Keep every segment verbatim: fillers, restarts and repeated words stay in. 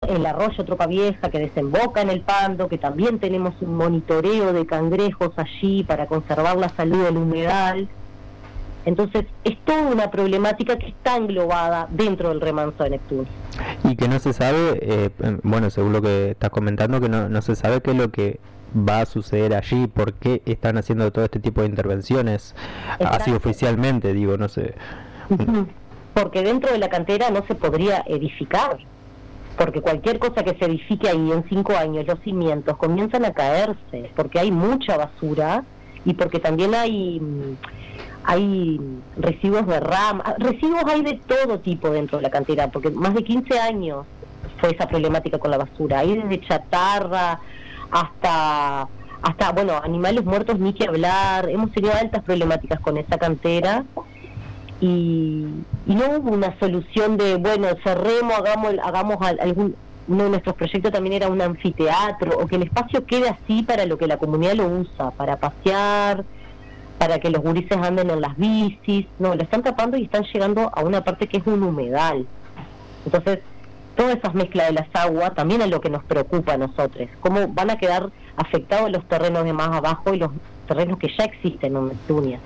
el arroyo Tropa Vieja que desemboca en el Pando, que también tenemos un monitoreo de cangrejos allí para conservar la salud del humedal. Entonces es toda una problemática que está englobada dentro del remanso de Neptunia. Y que no se sabe, eh, bueno, según lo que estás comentando, que no, no se sabe qué es lo que va a suceder allí, por qué están haciendo todo este tipo de intervenciones. Exacto. Así oficialmente, digo, no sé. Porque dentro de la cantera no se podría edificar, porque cualquier cosa que se edifique ahí en cinco años, los cimientos comienzan a caerse, porque hay mucha basura y porque también hay... hay residuos de rama, residuos hay de todo tipo dentro de la cantera, porque más de quince años fue esa problemática con la basura, hay desde chatarra hasta, hasta bueno, animales muertos ni que hablar, hemos tenido altas problemáticas con esa cantera, y, y no hubo una solución de, bueno, cerremos, hagamos, hagamos algún, uno de nuestros proyectos también era un anfiteatro, o que el espacio quede así para lo que la comunidad lo usa, para pasear, para que los gurises anden en las bicis. No, lo están tapando y están llegando a una parte que es un humedal. Entonces, todas esas mezclas de las aguas también es lo que nos preocupa a nosotros. Cómo van a quedar afectados los terrenos de más abajo y los terrenos que ya existen en Neptunia.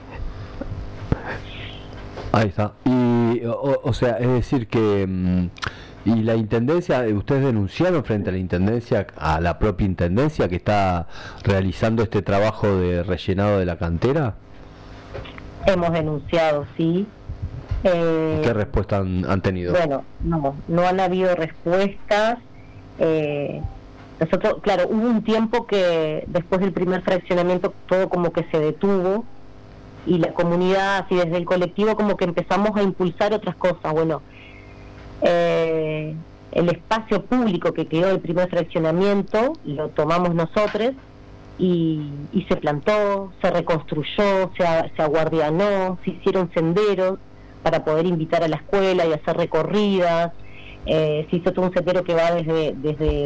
Ahí está. Y, o, o sea, es decir que... Mmm, y la intendencia, ¿ustedes denunciaron frente a la intendencia, a la propia intendencia que está realizando este trabajo de rellenado de la cantera? Hemos denunciado, sí. Eh, ¿Qué respuesta han, han tenido? Bueno, no, no han habido respuestas. Eh, nosotros, claro, hubo un tiempo que después del primer fraccionamiento todo como que se detuvo y la comunidad, así desde el colectivo, como que empezamos a impulsar otras cosas. Bueno, Eh, el espacio público que quedó del primer fraccionamiento lo tomamos nosotros y, y se plantó, se reconstruyó, se, se aguardianó, se hicieron senderos para poder invitar a la escuela y hacer recorridas, eh, se hizo todo un sendero que va desde, desde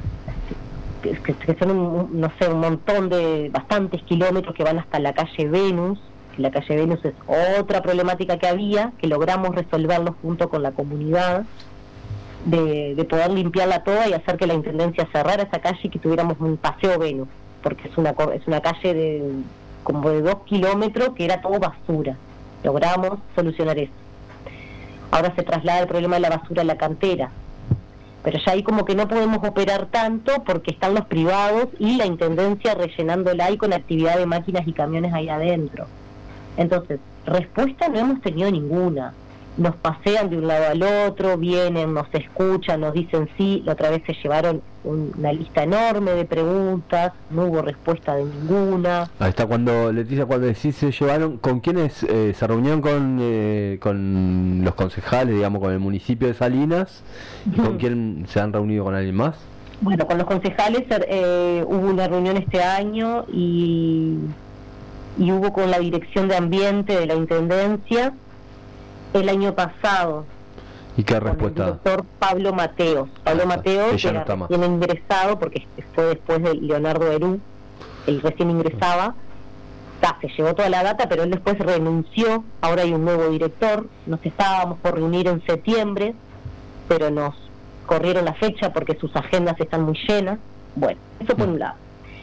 que, que son un, no sé, un montón de bastantes kilómetros que van hasta la calle Venus. La calle Venus es otra problemática que había, que logramos resolverlo junto con la comunidad, de, de poder limpiarla toda y hacer que la intendencia cerrara esa calle y que tuviéramos un paseo Venus, porque es una es una calle de como de dos kilómetros que era todo basura. Logramos solucionar eso. Ahora se traslada el problema de la basura a la cantera, pero ya ahí como que no podemos operar tanto porque están los privados y la intendencia rellenándola ahí con actividad de máquinas y camiones ahí adentro. Entonces, respuesta no hemos tenido ninguna. Nos pasean de un lado al otro, vienen, nos escuchan, nos dicen sí. La otra vez se llevaron un, una lista enorme de preguntas, no hubo respuesta de ninguna. Ahí está, cuando Leticia, cuando decís se llevaron, ¿con quiénes eh, se reunieron con eh, con los concejales, digamos, con el municipio de Salinas? ¿Y con quién se han reunido, con alguien más? Bueno, con los concejales eh, hubo una reunión este año y... y hubo con la Dirección de Ambiente de la Intendencia el año pasado. ¿Y qué respuesta? El doctor Pablo Mateos. Pablo ah, Mateos, que era no recién ingresado, porque fue después de Leonardo Herú, él recién ingresaba, ta, se llevó toda la data, pero él después renunció, ahora hay un nuevo director, nos estábamos por reunir en septiembre, pero nos corrieron la fecha porque sus agendas están muy llenas. Bueno, eso por un lado.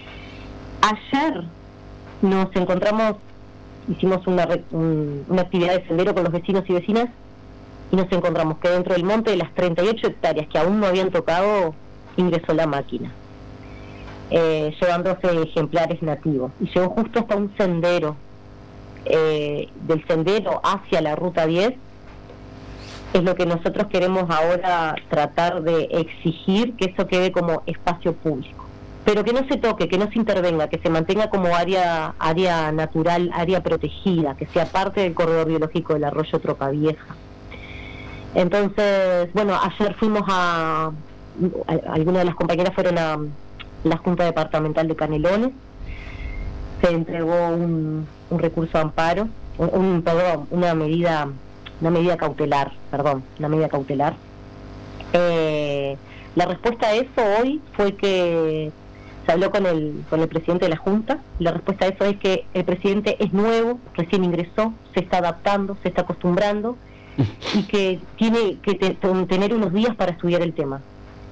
Ayer nos encontramos, hicimos una, un, una actividad de sendero con los vecinos y vecinas y nos encontramos que dentro del monte de las treinta y ocho hectáreas que aún no habían tocado, ingresó la máquina, eh, llevándose ejemplares nativos y llegó justo hasta un sendero, eh, del sendero hacia la ruta diez. Es lo que nosotros queremos ahora tratar de exigir, que eso quede como espacio público, pero que no se toque, que no se intervenga, que se mantenga como área área natural, área protegida, que sea parte del corredor biológico del arroyo Tropa Vieja. Entonces, bueno, ayer fuimos a, a algunas de las compañeras fueron a la Junta Departamental de Canelones, se entregó un, un recurso de amparo, un, un perdón, una medida, una medida cautelar, perdón, una medida cautelar. Eh, la respuesta a eso hoy fue que se habló con el con el presidente de la Junta. La respuesta a eso es que el presidente es nuevo, recién ingresó, se está adaptando, se está acostumbrando y que tiene que te, tener unos días para estudiar el tema.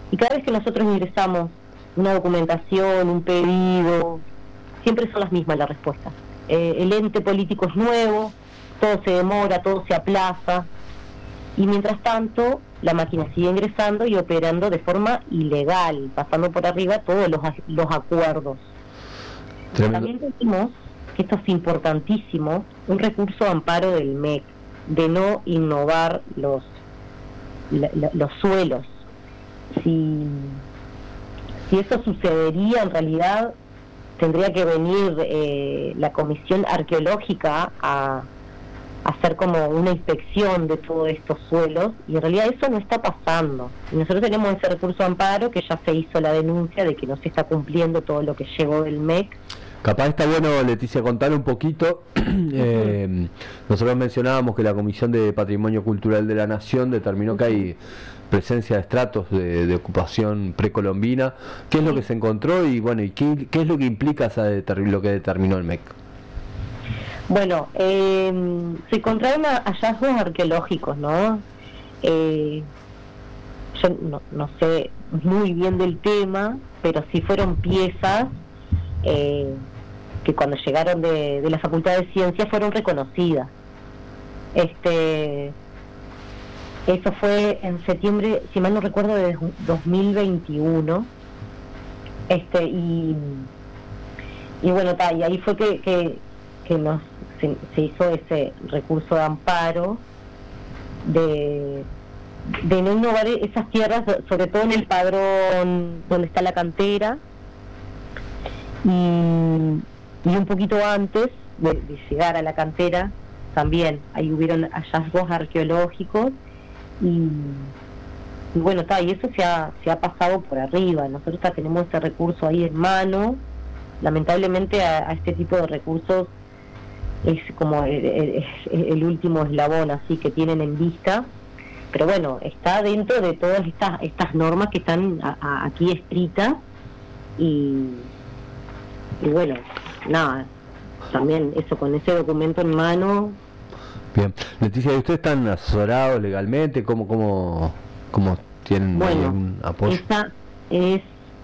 Y cada vez que nosotros ingresamos una documentación, un pedido, siempre son las mismas las respuestas. Eh, el ente político es nuevo, todo se demora, todo se aplaza, y mientras tanto la máquina sigue ingresando y operando de forma ilegal, pasando por arriba todos los, los acuerdos. Tremendo. También decimos que esto es importantísimo, un recurso de amparo del M E C, de no innovar los, la, la, los suelos. Si, si eso sucedería, en realidad tendría que venir eh, la Comisión Arqueológica a hacer como una inspección de todos estos suelos, y en realidad eso no está pasando. Y nosotros tenemos ese recurso de amparo, que ya se hizo la denuncia de que no se está cumpliendo todo lo que llegó del M E C. Capaz está bueno, Leticia, contar un poquito. eh, nosotros mencionábamos que la Comisión de Patrimonio Cultural de la Nación determinó que hay presencia de estratos de, de ocupación precolombina. ¿Qué es lo que se encontró y bueno, y qué, qué es lo que implica esa deter- lo que determinó el M E C? Bueno, eh, se encontraron hallazgos arqueológicos, ¿no? Eh, yo no, no sé muy bien del tema, pero sí fueron piezas eh, que cuando llegaron de, de la Facultad de Ciencias fueron reconocidas. Este, eso fue en septiembre, si mal no recuerdo, de dos mil veintiuno. Este, y, y bueno, ta, y ahí fue que, que, que nos Se, se hizo ese recurso de amparo de, de no innovar esas tierras, sobre todo en el padrón donde está la cantera, y, y un poquito antes de, de llegar a la cantera también ahí hubieron hallazgos arqueológicos, y, y bueno, está, y eso se ha, se ha pasado por arriba. Nosotros ta, tenemos ese recurso ahí en mano. Lamentablemente a, a este tipo de recursos es como el, el, el último eslabón así que tienen en vista, pero bueno, está dentro de todas estas estas normas que están a, a, aquí escritas, y, y bueno, nada, también eso, con ese documento en mano. Bien, Leticia, ¿y ustedes están asesorados legalmente? ¿Cómo, cómo, cómo tienen bueno, algún apoyo? Esta es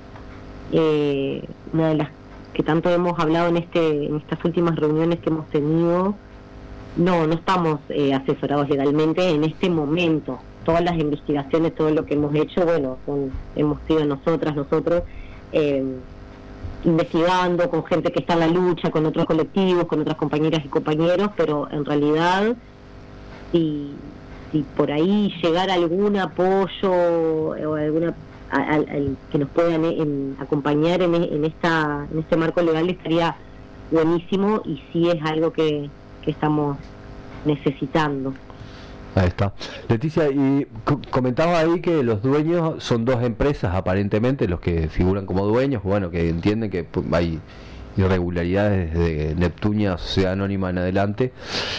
eh, una de las que tanto hemos hablado en este en estas últimas reuniones que hemos tenido. No, no estamos eh, asesorados legalmente en este momento. Todas las investigaciones, todo lo que hemos hecho, bueno, son, hemos sido nosotras, nosotros, eh, investigando con gente que está en la lucha, con otros colectivos, con otras compañeras y compañeros, pero en realidad, si, si por ahí llegara algún apoyo o alguna A, a, a, que nos puedan en, acompañar en, en esta en este marco legal, estaría buenísimo, y sí es algo que, que estamos necesitando. Ahí está. Leticia, y co- comentaba ahí que los dueños son dos empresas aparentemente los que figuran como dueños, bueno, que entienden que pues, hay irregularidades de Neptunia, Sociedad Anónima en adelante.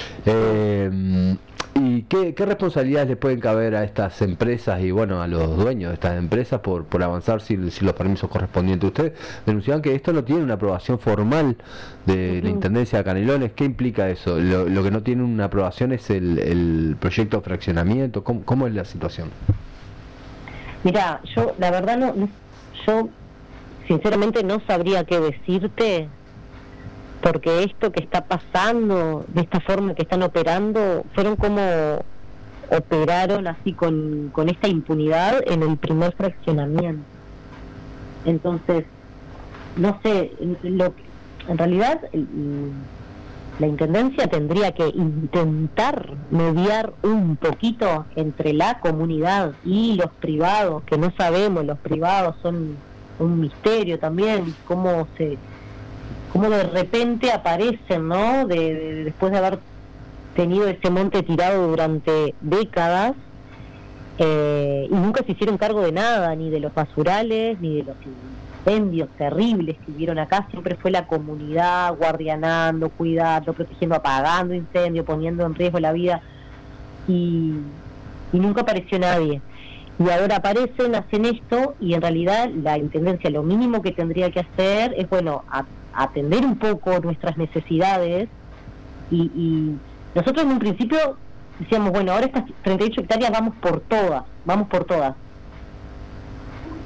Eh, ¿Y qué, qué responsabilidades le pueden caber a estas empresas y bueno, a los dueños de estas empresas por, por avanzar sin, sin los permisos correspondientes? Ustedes denunciaban que esto no tiene una aprobación formal de uh-huh. la Intendencia de Canelones. ¿Qué implica eso? Lo, lo que no tiene una aprobación es el, el proyecto de fraccionamiento. ¿Cómo, cómo es la situación? Mira, yo la verdad no, no yo sinceramente no sabría qué decirte, porque esto que está pasando, de esta forma que están operando, fueron como operaron así con, con esta impunidad en el primer fraccionamiento. Entonces, no sé, lo, en realidad la Intendencia tendría que intentar mediar un poquito entre la comunidad y los privados, que no sabemos, los privados son un misterio también, cómo se... como de repente aparecen, ¿no? De, de, después de haber tenido ese monte tirado durante décadas, eh, y nunca se hicieron cargo de nada, ni de los basurales, ni de los incendios terribles que hubieron acá. Siempre fue la comunidad guardianando, cuidando, protegiendo, apagando incendios, poniendo en riesgo la vida, y, y nunca apareció nadie. Y ahora aparecen, hacen esto, y en realidad la Intendencia lo mínimo que tendría que hacer es, bueno, a, atender un poco nuestras necesidades, y, y nosotros en un principio decíamos, bueno, ahora estas treinta y ocho hectáreas vamos por todas, vamos por todas.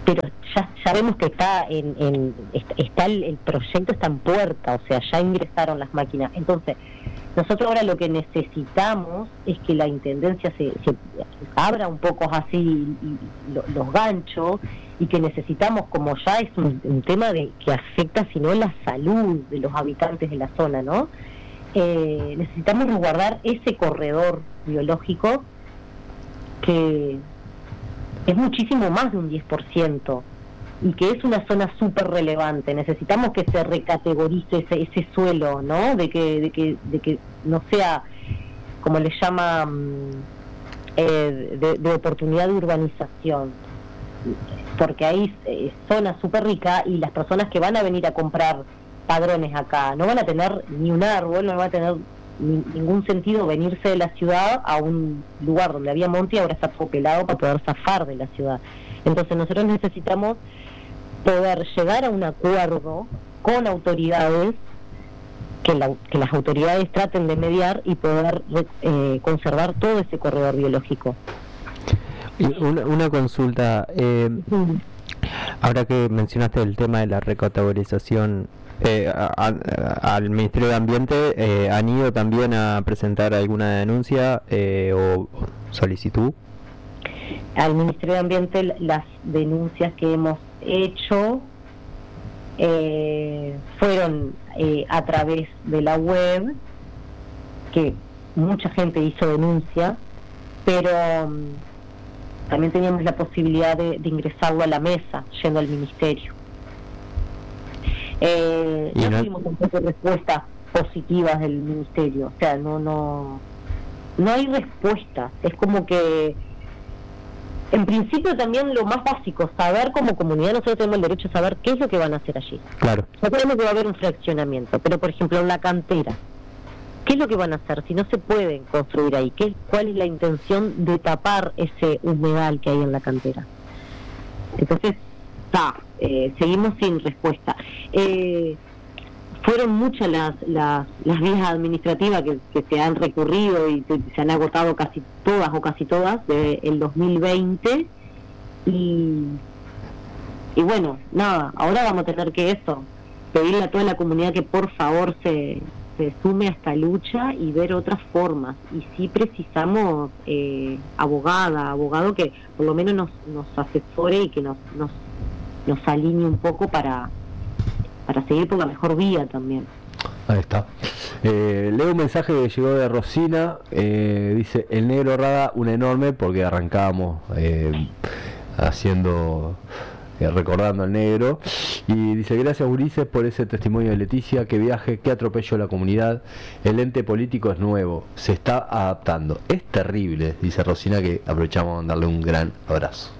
pero ya sabemos que está en, en está el, el proyecto está en puerta, o sea, ya ingresaron las máquinas. Entonces, nosotros ahora lo que necesitamos es que la intendencia se, se abra un poco así y, y, lo, los ganchos, y que necesitamos, como ya es un, un tema de que afecta, si no, la salud de los habitantes de la zona, ¿no? Eh, necesitamos resguardar ese corredor biológico que es muchísimo más de un diez por ciento y que es una zona súper relevante. Necesitamos que se recategorice ese, ese suelo, ¿no? De que, de que, de que no sea, como le llaman, eh, de, de oportunidad de urbanización, porque hay eh, zona súper rica y las personas que van a venir a comprar padrones acá no van a tener ni un árbol, no van a tener ni, ningún sentido venirse de la ciudad a un lugar donde había monte y ahora está todo pelado para poder zafar de la ciudad. Entonces nosotros necesitamos poder llegar a un acuerdo con autoridades, que, la, que las autoridades traten de mediar y poder eh, conservar todo ese corredor biológico. Una, una consulta, eh, mm. ahora que mencionaste el tema de la recategorización, eh, a, a, al Ministerio de Ambiente, eh, ¿han ido también a presentar alguna denuncia eh, o solicitud? Al Ministerio de Ambiente las denuncias que hemos hecho eh, fueron eh, a través de la web, que mucha gente hizo denuncia, pero um, también teníamos la posibilidad de, de ingresarlo a la mesa yendo al ministerio. Eh, no, no tuvimos tampoco respuestas positivas del ministerio, o sea, no no no hay respuestas. Es como que en principio también lo más básico, saber como comunidad, nosotros tenemos el derecho a saber qué es lo que van a hacer allí. Claro. No sabemos que va a haber un fraccionamiento, pero por ejemplo en la cantera, ¿qué es lo que van a hacer si no se pueden construir ahí? ¿Qué, ¿Cuál es la intención de tapar ese humedal que hay en la cantera? Entonces, está, eh, seguimos sin respuesta. Eh, fueron muchas las, las, las vías administrativas que, que se han recurrido y se, se han agotado casi todas o casi todas desde el dos mil veinte y, y bueno, nada, ahora vamos a tener que eso, pedirle a toda la comunidad que por favor se, se sume a esta lucha y ver otras formas. Y sí precisamos eh, abogada, abogado que por lo menos nos, nos asesore y que nos, nos, nos alinee un poco para para seguir por la mejor vía también. Ahí está. Eh, leo un mensaje que llegó de Rosina, eh, dice: el negro Rada, un enorme, porque arrancábamos eh, haciendo, eh, recordando al negro, y dice: gracias Ulises por ese testimonio de Leticia, que viaje, que atropello a la comunidad, el ente político es nuevo, se está adaptando, es terrible, dice Rosina, que aprovechamos de darle un gran abrazo.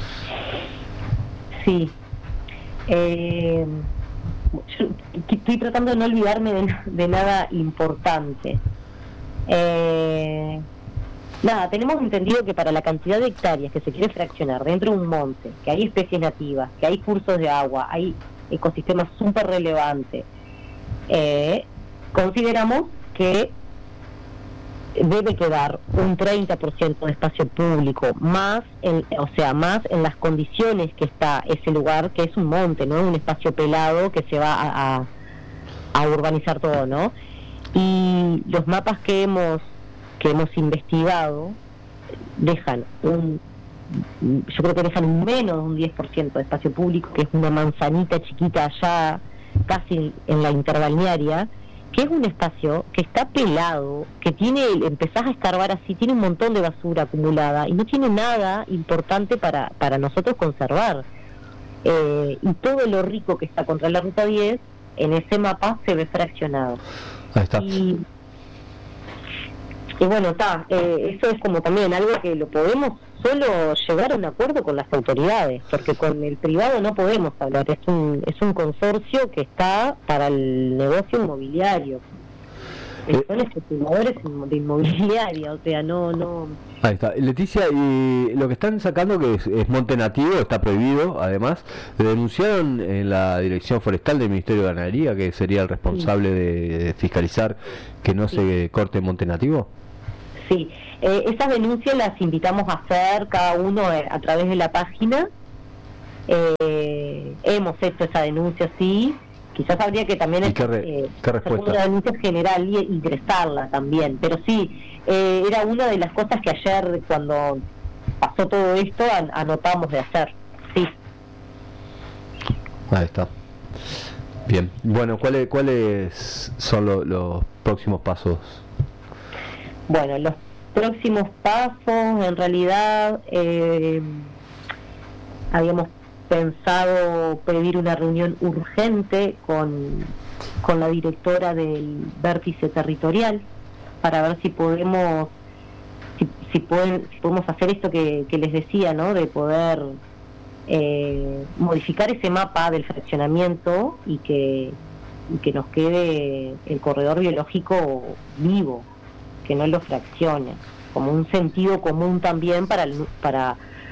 Sí, eh... yo estoy tratando de no olvidarme de, de nada importante. Eh, nada, tenemos entendido que para la cantidad de hectáreas que se quiere fraccionar dentro de un monte, que hay especies nativas, que hay cursos de agua, hay ecosistemas súper relevantes, eh, consideramos que debe quedar un treinta por ciento de espacio público, más en, o sea, más en las condiciones que está ese lugar, que es un monte, ¿no? Un espacio pelado que se va a, a, a urbanizar todo, ¿no? Y los mapas que hemos que hemos investigado dejan un, yo creo que dejan menos de un diez por ciento de espacio público, que es una manzanita chiquita allá, casi en la interbalnearia, que es un espacio que está pelado, que tiene, empezás a escarbar así, tiene un montón de basura acumulada y no tiene nada importante para, para nosotros conservar. Eh, y todo lo rico que está contra la ruta diez, en ese mapa se ve fraccionado. Ahí está. Y, y bueno, está, eh, eso es como también algo que lo podemos solo llegar a un acuerdo con las autoridades, porque con el privado no podemos hablar, es un es un consorcio que está para el negocio inmobiliario, eh, son especuladores de inmobiliaria, o sea, no no Ahí está. Leticia, y lo que están sacando, que es, es monte nativo, está prohibido, además, denunciaron en la Dirección Forestal del Ministerio de Ganadería, que sería el responsable sí. de, de fiscalizar que no sí. se corte monte nativo. Sí, eh, esas denuncias las invitamos a hacer cada uno a través de la página Eh, hemos hecho esa denuncia, sí. Quizás habría que también ¿Y qué, re, eh, qué hacer respuesta? una denuncia general y ingresarla también. Pero sí, eh, era una de las cosas que ayer, cuando pasó todo esto, an anotamos de hacer. Sí. Ahí está. Bien. Bueno, ¿cuáles cuáles son lo, los próximos pasos? Bueno, los próximos pasos, en realidad, eh, habíamos pensado pedir una reunión urgente con, con la directora del vértice territorial para ver si podemos si, si pueden si podemos hacer esto que, que les decía, ¿no? De poder eh, modificar ese mapa del fraccionamiento y que y que nos quede el corredor biológico vivo, que no lo fraccione, como un sentido común también para para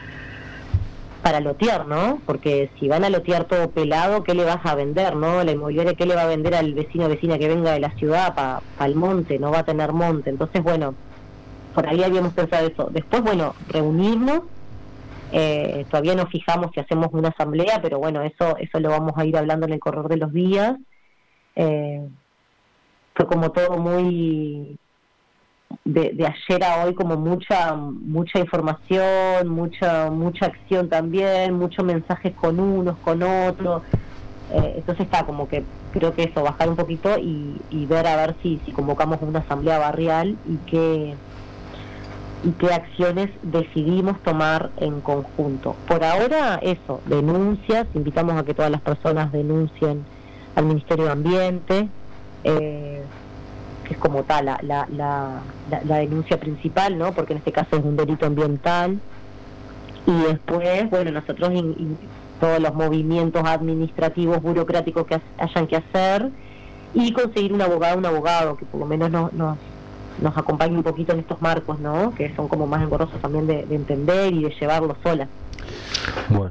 para lotear, ¿no? Porque si van a lotear todo pelado, ¿qué le vas a vender, no? La inmobiliaria, ¿qué le va a vender al vecino o vecina que venga de la ciudad para pa el monte? No va a tener monte. Entonces, bueno, por ahí habíamos pensado eso. Después, bueno, reunirnos. Eh, todavía nos fijamos si hacemos una asamblea, pero bueno, eso eso lo vamos a ir hablando en el correr de los días. Eh, fue como todo muy... De, de ayer a hoy, como mucha mucha información, mucha mucha acción también, muchos mensajes con unos, con otros, eh, entonces está como que creo que eso, bajar un poquito y, y ver a ver si, si convocamos una asamblea barrial y qué y qué acciones decidimos tomar en conjunto. Por ahora eso, denuncias, invitamos a que todas las personas denuncien al Ministerio de Ambiente, eh, que es como tal la, la, la, la, la denuncia principal, ¿no? Porque en este caso es un delito ambiental. Y después, bueno, nosotros in, in, todos los movimientos administrativos, burocráticos que hayan que hacer, y conseguir un abogado, un abogado que por lo menos nos, nos, nos acompañe un poquito en estos marcos, ¿no? Que son como más engorrosos también de, de entender y de llevarlo sola. Bueno.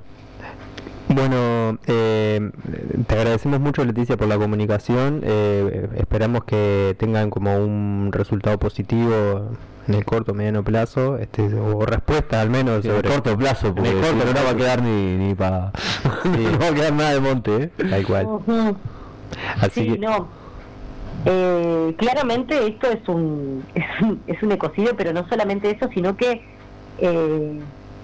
Bueno, eh, te agradecemos mucho, Leticia, por la comunicación. Eh, esperamos que tengan como un resultado positivo en el corto, mediano plazo, este, o respuesta al menos. Sí, sobre el corto plazo, porque en el corto si no, plazo. no va a quedar ni, ni para... Sí. No va a quedar nada de monte, ¿eh? Tal cual. Uh-huh. Así sí, que... no. Eh, claramente esto es un, es un es un ecocidio, pero no solamente eso, sino que... Eh,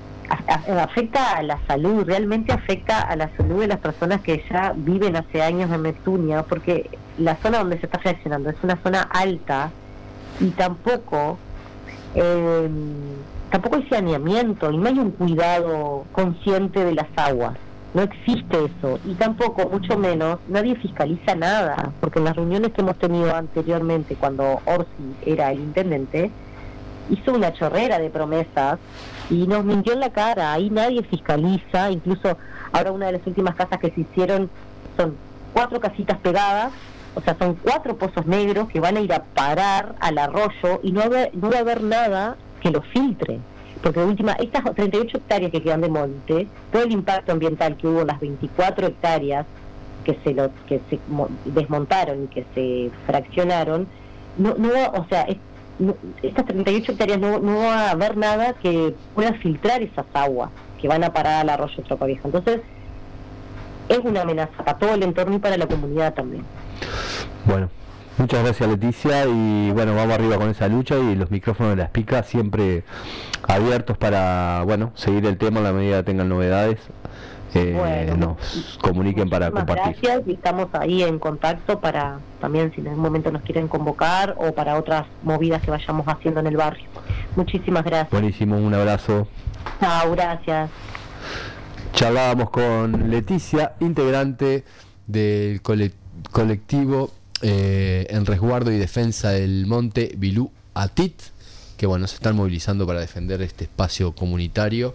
afecta a la salud, realmente afecta a la salud de las personas que ya viven hace años en Neptunia, porque la zona donde se está fraccionando es una zona alta y tampoco eh, tampoco hay saneamiento y no hay un cuidado consciente de las aguas, no existe eso, y tampoco, mucho menos, nadie fiscaliza nada, porque en las reuniones que hemos tenido anteriormente, cuando Orsi era el intendente, hizo una chorrera de promesas y nos mintió en la cara. Ahí nadie fiscaliza. Incluso ahora una de las últimas casas que se hicieron son cuatro casitas pegadas, o sea, son cuatro pozos negros que van a ir a parar al arroyo y no, haber, no va a haber nada que lo filtre, porque de última, estas treinta y ocho hectáreas que quedan de monte, todo el impacto ambiental que hubo en las veinticuatro hectáreas que se lo, que se desmontaron y que se fraccionaron, no, no o sea, es, No, estas treinta y ocho hectáreas no, no va a haber nada que pueda filtrar esas aguas que van a parar al arroyo Tropa Vieja. Entonces es una amenaza para todo el entorno y para la comunidad también. Bueno, muchas gracias, Leticia, y bueno, vamos arriba con esa lucha y los micrófonos de La Espica siempre abiertos para, bueno, seguir el tema en la medida que tengan novedades. Eh, bueno, nos comuniquen para compartir. Gracias, y estamos ahí en contacto para también si en algún momento nos quieren convocar o para otras movidas que vayamos haciendo en el barrio. Muchísimas gracias. Buenísimo, un abrazo. Chao, gracias. Charlábamos con Leticia, integrante del cole- colectivo eh, en resguardo y defensa del monte Bilú Atit, que bueno, se están movilizando para defender este espacio comunitario.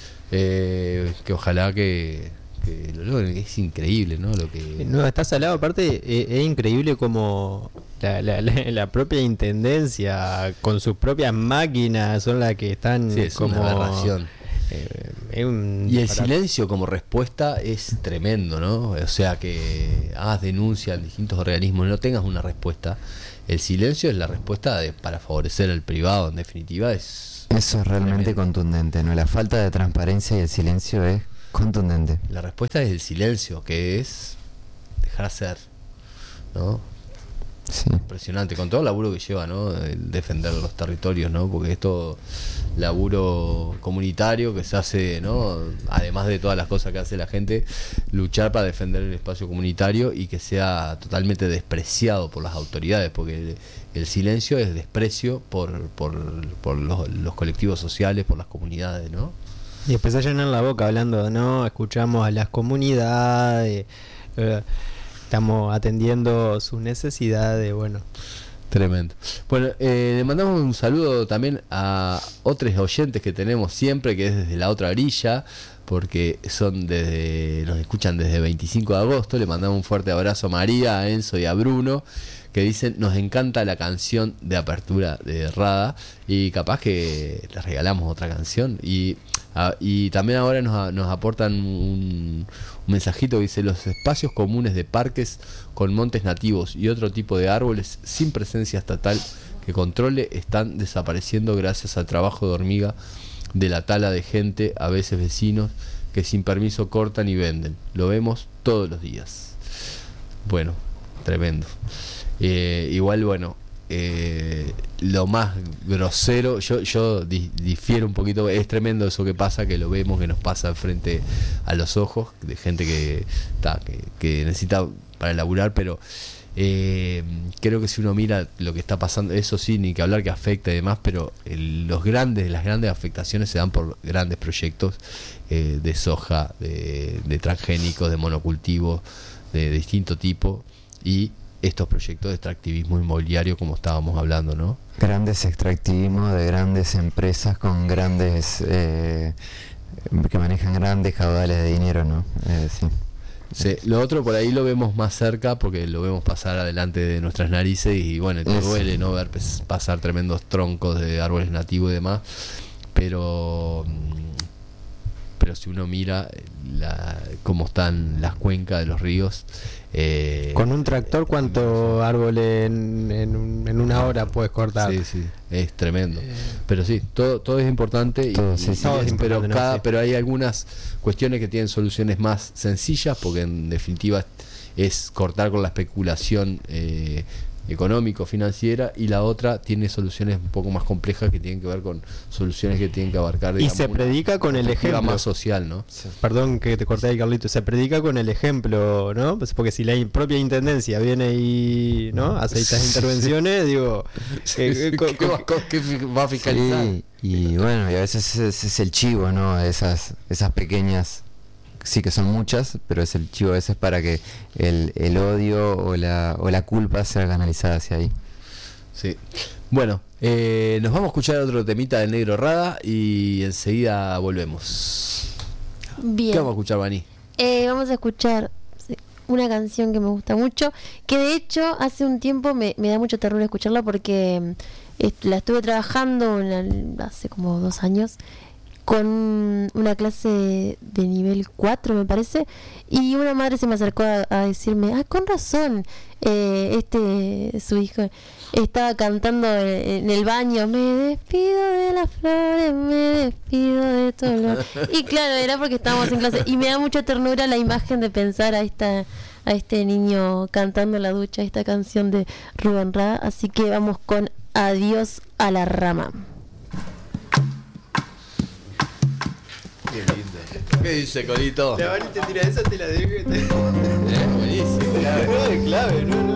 Eh, que ojalá que, que lo logren. Es increíble, ¿no? Lo que no, está salado. Aparte, es, es increíble como la, la, la, la propia intendencia con sus propias máquinas son las que están sí, es como una aberración. Eh, es un y el para... silencio como respuesta es tremendo, ¿no? O sea, que hagas denuncia en distintos organismos y no tengas una respuesta. El silencio es la respuesta de, para favorecer al privado, en definitiva. Es Eso es realmente tremendo. Contundente, ¿no? La falta de transparencia y el silencio es Contundente. La respuesta es el silencio, que es dejar ser, ¿no? Sí. Impresionante, con todo el laburo que lleva, ¿no? El defender los territorios, ¿no? Porque es todo laburo comunitario que se hace, ¿no? Además de todas las cosas que hace la gente, luchar para defender el espacio comunitario y que sea totalmente despreciado por las autoridades, porque el, el silencio es desprecio por, por, por los, los colectivos sociales, por las comunidades, ¿no? Y después se llenan la boca hablando, ¿no? Escuchamos a las comunidades, eh, estamos atendiendo sus necesidades, bueno. Tremendo. Bueno, eh, le mandamos un saludo también a otros oyentes que tenemos siempre, que es desde la otra orilla, porque son desde, nos escuchan desde veinticinco de agosto. Le mandamos un fuerte abrazo a María, a Enzo y a Bruno, que dicen, nos encanta la canción de apertura de Rada, y capaz que les regalamos otra canción. Y, a, y también ahora nos, nos aportan un, un mensajito que dice, los espacios comunes de parques con montes nativos y otro tipo de árboles sin presencia estatal que controle están desapareciendo gracias al trabajo de hormiga de la tala de gente, a veces vecinos, que sin permiso cortan y venden. Lo vemos todos los días. Bueno, tremendo. Eh, igual, bueno, eh, lo más grosero, yo, yo di, difiero un poquito, es tremendo eso que pasa, que lo vemos, que nos pasa frente a los ojos, de gente que, ta, que, que necesita para laburar, pero eh, creo que si uno mira lo que está pasando, eso sí, ni que hablar que afecta y demás, pero el, los grandes, las grandes afectaciones se dan por grandes proyectos eh, de soja, de, de transgénicos, de monocultivos, de, de distinto tipo, y estos proyectos de extractivismo inmobiliario, como estábamos hablando, ¿no? Grandes extractivismos de grandes empresas con grandes eh, que manejan grandes caudales de dinero, ¿no? Eh, sí. Sí, lo otro por ahí lo vemos más cerca porque lo vemos pasar adelante de nuestras narices y bueno, te duele, ¿no? Ver pasar tremendos troncos de árboles nativos y demás, pero pero si uno mira la, cómo están las cuencas de los ríos, eh, con un tractor, ¿cuántos árboles en, en, en una hora puedes cortar? Sí, sí, es tremendo. Pero sí, todo todo es importante, y, todo, sí, y, sí, todo es es, importante, pero, ¿no? cada, Sí. pero hay algunas cuestiones que tienen soluciones más sencillas, porque en definitiva es cortar con la especulación eh, económico-financiera, y la otra tiene soluciones un poco más complejas que tienen que ver con soluciones que tienen que abarcar, digamos, y se predica con el ejemplo más social, ¿no? Perdón que te corté ahí, Carlito, se predica con el ejemplo, ¿no? Pues porque si la propia intendencia viene y, ¿no?, hace estas intervenciones, digo, eh, ¿Qué, ¿Qué, va, ¿Qué va a fiscalizar? Sí, y bueno, y a veces ese es el chivo, ¿no? Esas, esas pequeñas, sí que son muchas, pero es el chivo a veces para que el, el odio o la, o la culpa sea canalizada hacia ahí. Sí. Bueno, eh, nos vamos a escuchar otro temita de Negro Rada y enseguida volvemos. Bien. ¿Qué vamos a escuchar, Vani? Eh, vamos a escuchar una canción que me gusta mucho, que de hecho hace un tiempo me, me da mucha ternura escucharla porque eh, la estuve trabajando en la, hace como dos años con una clase de nivel cuatro, me parece, y una madre se me acercó a, a decirme, ah, con razón, eh, este, su hijo estaba cantando en, en el baño, me despido de las flores, me despido de todo el olor. Y claro, era porque estábamos en clase, y me da mucha ternura la imagen de pensar a esta a este niño cantando en la ducha esta canción de Rubén Rada, así que vamos con Adiós a la rama. Qué lindo. ¿Qué dice, Colito? La Vani te tira esa, te la dejo. Eh, buenísimo. Clave, clave, ¿no?